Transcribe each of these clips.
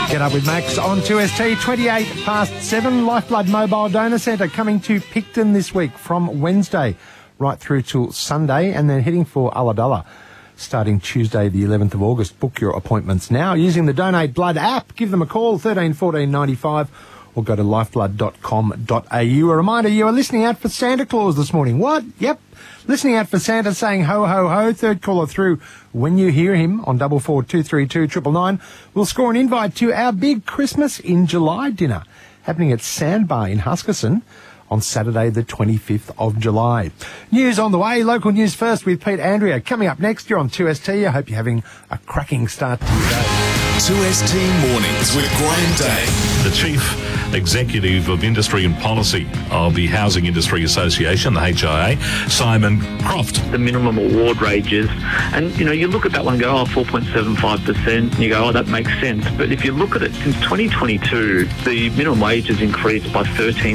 Get up with Max on 2ST, 28 past 7. Lifeblood Mobile Donor Centre coming to Picton this week from Wednesday right through till Sunday, and then heading for Ulladulla starting Tuesday the 11th of August. Book your appointments now using the Donate Blood app. Give them a call, 13 14 95, or go to lifeblood.com.au. A reminder, you are listening out for Santa Claus this morning. What? Yep. Listening out for Santa saying ho, ho, ho. Third caller through when you hear him on 442329 999 will score an invite to our big Christmas in July dinner happening at Sandbar in Huskisson on Saturday the 25th of July. News on the way. Local news first with Pete Andrea. Coming up next, you're on 2ST. I hope you're having a cracking start to your day. 2ST Mornings with Graham Day. The Chief Executive of Industry and Policy of the Housing Industry Association, the HIA, Simon Croft. The minimum award wages, and you look at that one and go, 4.75%, and you go, that makes sense. But if you look at it, since 2022, the minimum wage has increased by $13,000.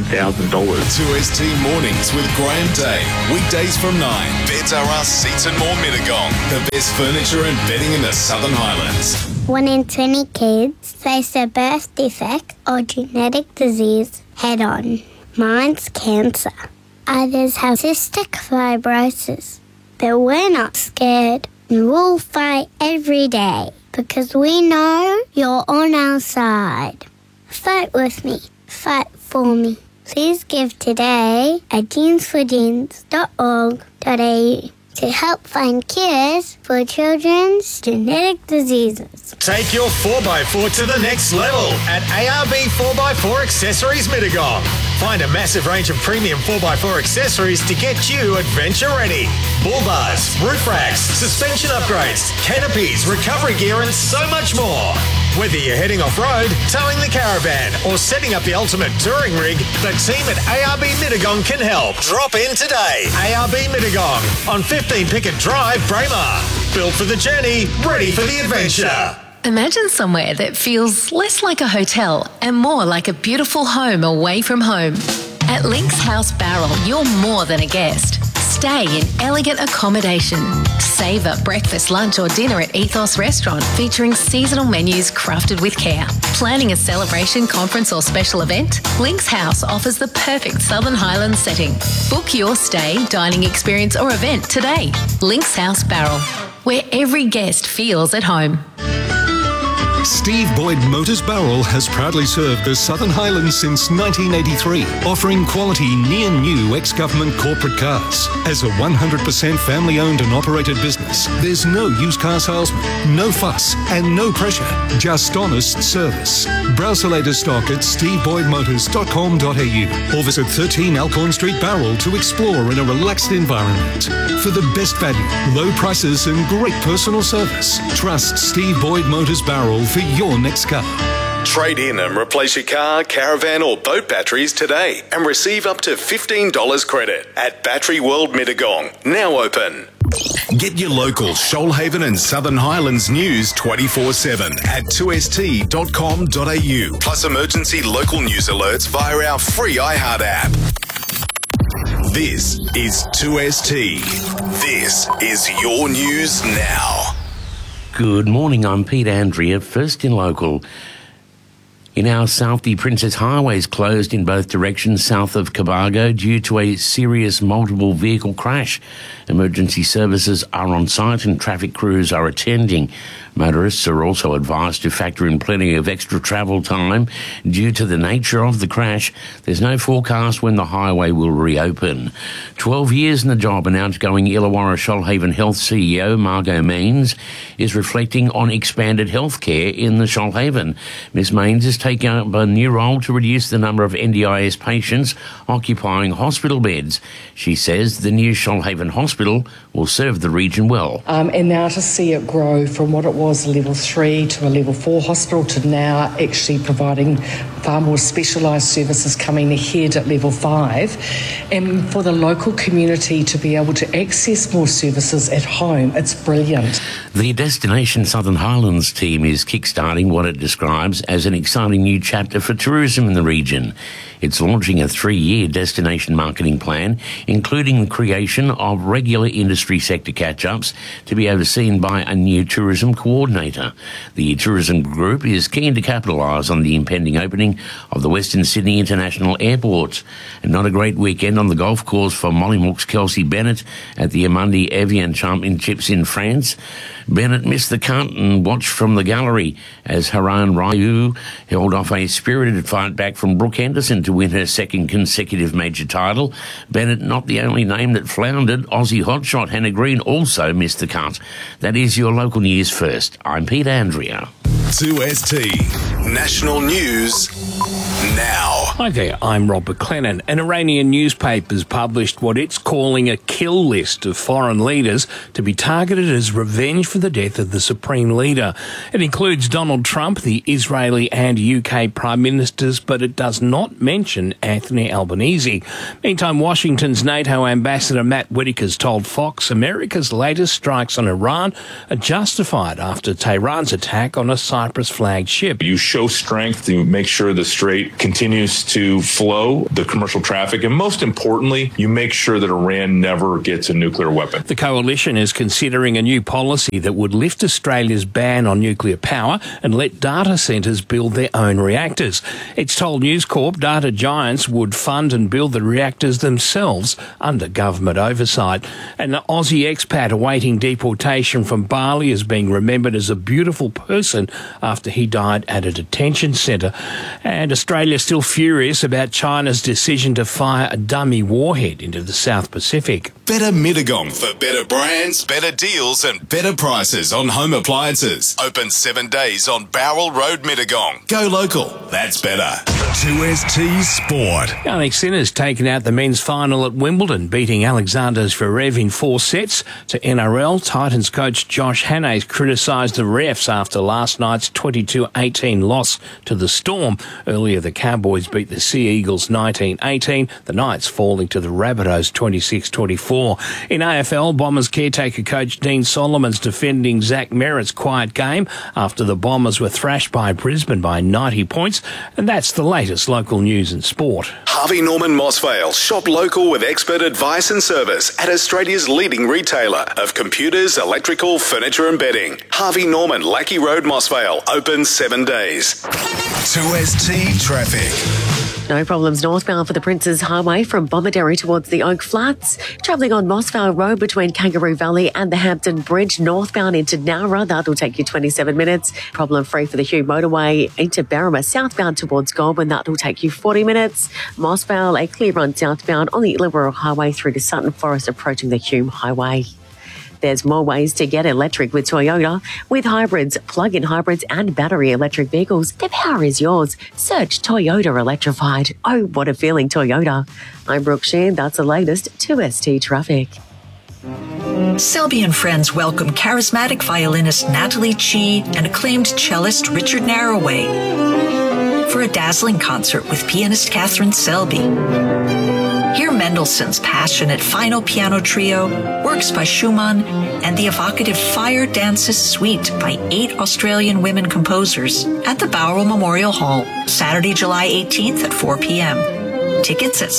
2ST Mornings with Graham Day. Weekdays from 9. Beds Are Us, Seats and More Mittagong. The best furniture and bedding in the Southern Highlands. 1 in 20 kids face a birth defect or genetic disease head-on. Mine's cancer. Others have cystic fibrosis. But we're not scared. We'll fight every day because we know you're on our side. Fight with me. Fight for me. Please give today at jeansforjeans.org.au to help find cures for children's genetic diseases. Take your 4x4 to the next level at ARB 4x4 Accessories Mittagong. Find a massive range of premium 4x4 accessories to get you adventure ready. Bull bars, roof racks, suspension upgrades, canopies, recovery gear and so much more. Whether you're heading off-road, towing the caravan or setting up the ultimate touring rig, the team at ARB Mittagong can help. Drop in today. ARB Mittagong on 15 Pickett Drive, Braemar. Built for the journey, ready for the adventure. Imagine somewhere that feels less like a hotel and more like a beautiful home away from home. At Links House Barrel, you're more than a guest. Stay in elegant accommodation. Savour breakfast, lunch or dinner at Ethos Restaurant featuring seasonal menus crafted with care. Planning a celebration, conference or special event? Links House offers the perfect Southern Highlands setting. Book your stay, dining experience or event today. Links House Barrel, where every guest feels at home. Steve Boyd Motors Barrel has proudly served the Southern Highlands since 1983, offering quality near-new ex-government corporate cars. As a 100% family-owned and operated business, there's no used car salesman, no fuss and no pressure, just honest service. Browse the latest stock at steveboydmotors.com.au or visit 13 Alcorn Street Barrel to explore in a relaxed environment. For the best value, low prices and great personal service, trust Steve Boyd Motors Barrel for your next car. Trade in and replace your car, caravan or boat batteries today and receive up to $15 credit at Battery World Mittagong, now open. Get your local Shoalhaven and Southern Highlands news 24/7 at 2st.com.au, plus emergency local news alerts via our free iHeart app. This is 2ST. This is your news now. Good morning, I'm Pete Andrea, first in local. In our south, the Princess Highway is closed in both directions south of Cobargo due to a serious multiple vehicle crash. Emergency services are on site and traffic crews are attending. Motorists are also advised to factor in plenty of extra travel time due to the nature of the crash. There's no forecast when the highway will reopen. 12 years in the job, and outgoing Illawarra Shoalhaven Health CEO Margot Means is reflecting on expanded healthcare in the Shoalhaven. Ms Means is taking up a new role to reduce the number of NDIS patients occupying hospital beds. She says the new Shoalhaven Hospital will serve the region well. And now to see it grow from what it was, a level 3 to a level 4 hospital, to now actually providing far more specialised services coming ahead at level 5, and for the local community to be able to access more services at home. It's brilliant. The Destination Southern Highlands team is kickstarting what it describes as an exciting new chapter for tourism in the region. It's launching a 3-year destination marketing plan, including the creation of regular industry sector catch-ups to be overseen by a new tourism coordinator. coordinator. The tourism group is keen to capitalise on the impending opening of the Western Sydney International Airport. And not a great weekend on the golf course for Mollymook's Kelsey Bennett at the Amundi Evian Championships in France. Bennett missed the cut and watched from the gallery as Haran Ryu held off a spirited fight back from Brooke Henderson to win her second consecutive major title. Bennett not the only name that floundered. Aussie hotshot Hannah Green also missed the cut. That is your local news first. I'm Pete Andrea. 2ST National News now. Hi there, I'm Rob McLennan. An Iranian newspaper's published what it's calling a kill list of foreign leaders to be targeted as revenge for the death of the Supreme Leader. It includes Donald Trump, the Israeli and UK Prime Ministers, but it does not mention Anthony Albanese. Meantime, Washington's NATO Ambassador Matt Whitaker's told Fox America's latest strikes on Iran are justified after Tehran's attack on a Cyprus flagged ship. You show strength to make sure the strait continues to flow, the commercial traffic, and most importantly, you make sure that Iran never gets a nuclear weapon. The coalition is considering a new policy that would lift Australia's ban on nuclear power and let data centres build their own reactors. It's told News Corp data giants would fund and build the reactors themselves under government oversight. An Aussie expat awaiting deportation from Bali is being remembered as a beautiful person after he died at a detention centre. And Australia's still furious about China's decision to fire a dummy warhead into the South Pacific. Better Mittagong for better brands, better deals and better prices on home appliances. Open 7 days on Bowral Road, Mittagong. Go local. That's better. 2ST Sport. Yannick Sinner's taken out the men's final at Wimbledon, beating Alexander Zverev in 4 sets. To NRL, Titans coach Josh Hannay's criticised the refs after last night's 22-18 loss to the Storm. Earlier, the Cowboys beat the Sea Eagles 19-18, the Knights falling to the Rabbitohs 26-24. In AFL, Bombers caretaker coach Dean Solomon's defending Zach Merritt's quiet game after the Bombers were thrashed by Brisbane by 90 points. And that's the latest local news and sport. Harvey Norman Mossvale. Shop local with expert advice and service at Australia's leading retailer of computers, electrical, furniture and bedding. Harvey Norman, Lackey Road, Mossvale. Open 7 days. 2ST Traffic. No problems northbound for the Princes Highway from Bomaderry towards the Oak Flats. Travelling on Mossvale Road between Kangaroo Valley and the Hampton Bridge northbound into Nowra. That'll take you 27 minutes. Problem-free for the Hugh Motorway into Berrima southbound towards Goulburn. That'll take you 40 minutes. Mossvale, a clear run southbound on the Illawarra Highway through to Sutton Forest approaching the Hume Highway. There's more ways to get electric with Toyota. With hybrids, plug-in hybrids and battery electric vehicles, the power is yours. Search Toyota Electrified. Oh, what a feeling, Toyota. I'm Brooke Shand. That's the latest 2ST Traffic. Selby and friends welcome charismatic violinist Natalie Chi and acclaimed cellist Richard Narroway for a dazzling concert with pianist Catherine Selby. Hear Mendelssohn's passionate final piano trio, works by Schumann, and the evocative Fire Dances Suite by 8 Australian women composers at the Bowral Memorial Hall, Saturday, July 18th at 4 p.m. Tickets at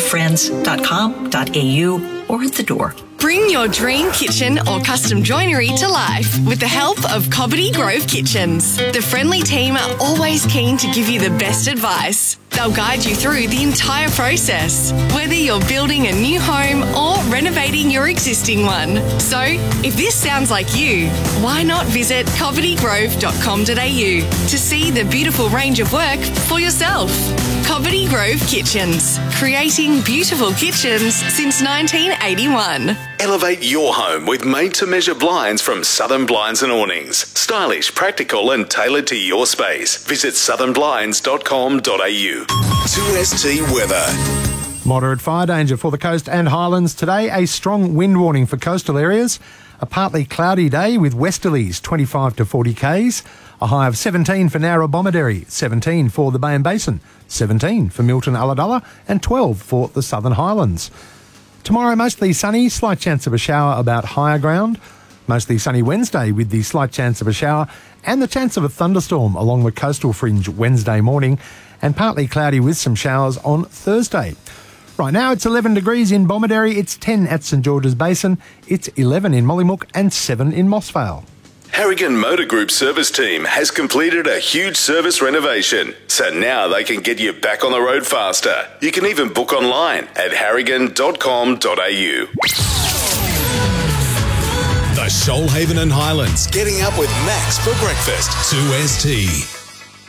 selbyandfriends.com.au or at the door. Bring your dream kitchen or custom joinery to life with the help of Cobbitty Grove Kitchens. The friendly team are always keen to give you the best advice. They'll guide you through the entire process, whether you're building a new home or renovating your existing one. So, if this sounds like you, why not visit cobbittygrove.com.au to see the beautiful range of work for yourself. Cobbitty Grove Kitchens, creating beautiful kitchens since 1981. Elevate your home with made-to-measure blinds from Southern Blinds and Awnings. Stylish, practical and tailored to your space. Visit southernblinds.com.au. 2ST Weather. Moderate fire danger for the coast and highlands today. A strong wind warning for coastal areas. A partly cloudy day with westerlies 25 to 40 k's. A high of 17 for Nowra Bomaderry, 17 for the Bay and Basin, 17 for Milton Ulladulla and 12 for the Southern Highlands. Tomorrow mostly sunny, slight chance of a shower about higher ground. Mostly sunny Wednesday with the slight chance of a shower and the chance of a thunderstorm along the coastal fringe Wednesday morning, and partly cloudy with some showers on Thursday. Right now it's 11 degrees in Bomaderry, it's 10 at St George's Basin, it's 11 in Mollymook and 7 in Mossvale. Harrigan Motor Group service team has completed a huge service renovation, so now they can get you back on the road faster. You can even book online at harrigan.com.au. The Shoalhaven and Highlands Getting Up with Max for breakfast. 2ST.